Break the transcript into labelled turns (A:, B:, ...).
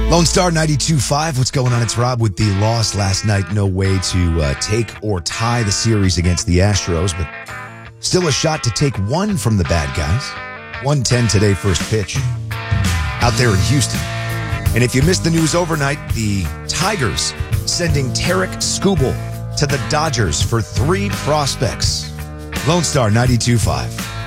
A: Lone Star 92.5. What's going on? It's Rob with the loss last night. No way to take or tie the series against the Astros, but still a shot to take one from the bad guys. 1:10 today, first pitch out there in Houston. And if you missed the news overnight, the Tigers sending Tarek Skubal to the Dodgers for 3 prospects. Lone Star 92.5.